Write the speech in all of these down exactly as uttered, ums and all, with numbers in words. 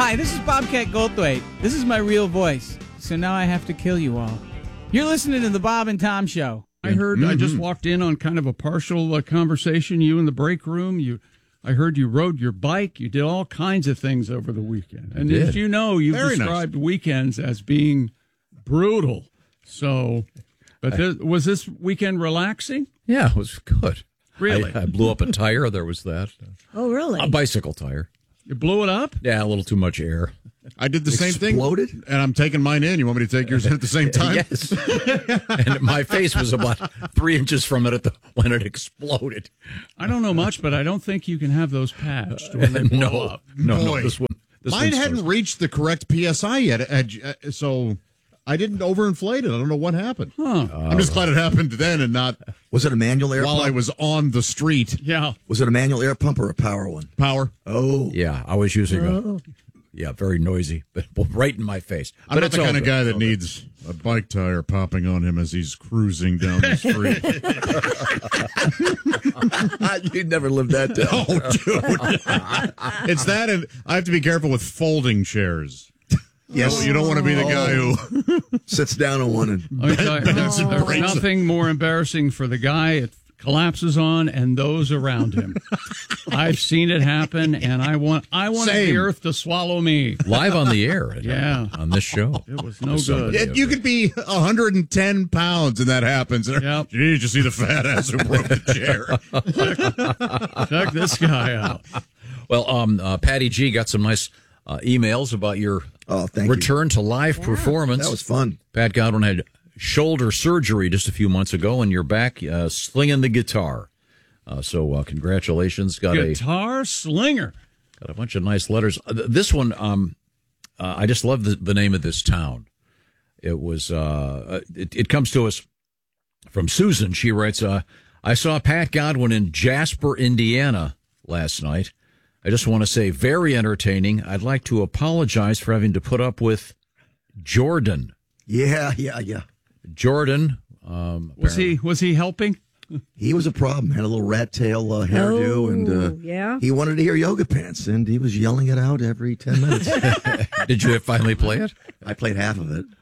Hi, this is Bobcat Goldthwait. This is my real voice. So now I have to kill you all. You're listening to the Bob and Tom Show. I heard. Mm-hmm. I just walked in on kind of a partial uh, conversation. You in the break room. You, I heard you rode your bike. You did all kinds of things over the weekend. And as you know, you've Very described nice. weekends as being brutal. So, but this, was this weekend relaxing? Yeah, it was good. Really? I, I blew up a tire. There was that. Oh, really? A bicycle tire. You blew it up? Yeah, a little too much air. I did the same thing. Exploded? And I'm taking mine in. You want me to take yours in at the same time? Yes. And my face was about three inches from it at the, when it exploded. I don't know much, but I don't think you can have those patched when they blow no, up. no, Boy. no. This one, this Mine one's hadn't toast. reached the correct P S I yet, uh, so I didn't overinflate it. I don't know what happened. Huh. I'm just glad it happened then and not Was it a manual air while pump? I was on the street. Yeah. Was it a manual air pump or a power one? Power. Oh. Yeah, I was using a, yeah, very noisy, but right in my face. I'm But not it's the all kind of good. guy It's that all good. needs a bike tire popping on him as he's cruising down the street. You'd never live that down. Oh, dude. It's that, and I have to be careful with folding chairs. Yes. You don't want to be the guy who... Sits down on one and Let me tell you, there's, there's breaks it. nothing more embarrassing for the guy it collapses on and those around him. I've seen it happen, and I want I want the Same. earth to swallow me. Live on the air. It Yeah. happened on this show. It was no Somebody good. It, you could be one hundred ten pounds and that happens. Yep. Geez, you see the fat ass who broke the chair. Check this guy out. Well, um, uh, Patty G got some nice uh, emails about your Oh, thank you. return to live performance. That was fun. Pat Godwin had shoulder surgery just a few months ago, and you're back uh, slinging the guitar. Uh, so uh, congratulations. Got a Guitar slinger. got a bunch of nice letters. Uh, th- this one, um, uh, I just love the, the name of this town. It was. Uh, it, it comes to us from Susan. She writes, uh, "I saw Pat Godwin in Jasper, Indiana last night. I just want to say, very entertaining. I'd like to apologize for having to put up with Jordan. Yeah, yeah, yeah. Jordan, um, Was he was he helping? He was a problem. Had a little rat tail uh, hairdo, Oh, and uh, yeah? he wanted to hear Yoga Pants, and he was yelling it out every ten minutes. did you finally play it? I played half of it.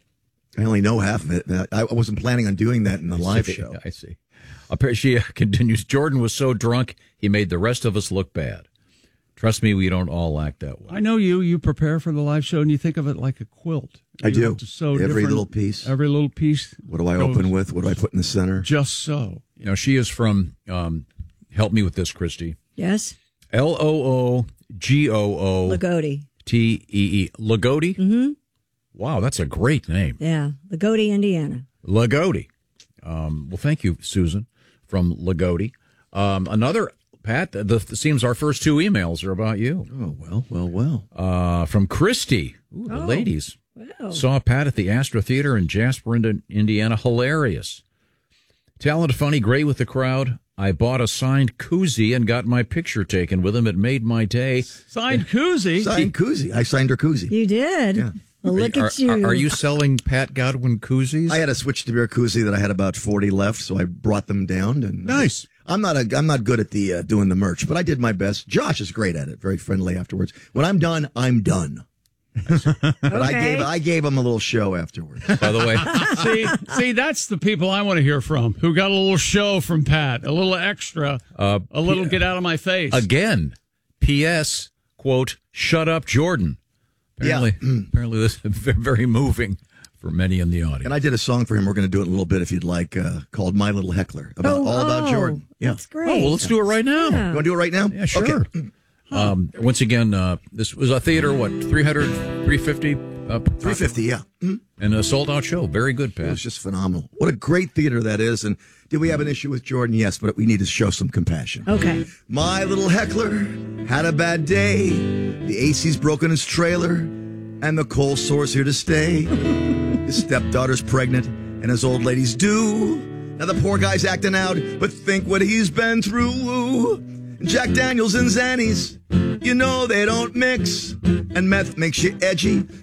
I only know half of it. I I wasn't planning on doing that in the live show. I see. Apparently, she continues, Jordan was so drunk, he made the rest of us look bad. Trust me, we don't all act that way. I know you. You prepare for the live show, and you think of it like a quilt. I You do. have to sew Every different- little piece. Every little piece. What do I goes open with? What do I put in the center? Just so. You know, she is from, um, help me with this, Christy, Yes. L O O G O O Lagodi. T E E. Lagodi? Mm-hmm. Wow, that's a great name. Yeah. Lagodi, Indiana. Lagodi. Um, well, thank you, Susan, from Lagodi. Um, another, Pat, the, the seems our first two emails are about you. Oh, well, well, well. Uh, from Christy. Ooh, the Oh. ladies. Wow. Saw Pat at the Astra Theater in Jasper, Indi- Indiana. Hilarious. Talented, funny, great with the crowd. I bought a signed koozie and got my picture taken with him. It made my day. Signed koozie. Signed koozie. I signed her koozie. You did. Yeah. Well, look are, at you. Are, are you selling Pat Godwin koozies? I had a switch to beer koozie that I had about forty left, so I brought them down. And uh, Nice. I'm not a, I'm not good at the uh, doing the merch, but I did my best. Josh is great at it. Very friendly afterwards. When I'm done, I'm done. But I Okay. gave I gave him a little show afterwards. By the way, see, see, that's the people I want to hear from. Who got a little show from Pat, a little extra, uh, a little get out of my face. again, P S, quote, shut up, Jordan. Apparently, Yeah. apparently this is very moving for many in the audience. And I did a song for him. We're going to do it in a little bit if you'd like, uh, called "My Little Heckler," about Oh, all about oh, Jordan. Yeah, That's great. Oh, well, let's do it right now. Yeah. you want to do it right now? Yeah, sure. Okay. Um, once again, uh, this was a theater, what, three hundred, three fifty? Uh, three fifty, yeah. Mhm. And a sold-out show. Very good, It Pat. was just phenomenal. What a great theater that is. And did we have an issue with Jordan? Yes, but we need to show some compassion. Okay. My little heckler had a bad day. The A C's broken his trailer, and the coal sore's here to stay. His stepdaughter's pregnant, and his old lady's due. Now the poor guy's acting out, but think what he's been through. Jack Daniels and Xannies, you know they don't mix. And meth makes you edgy.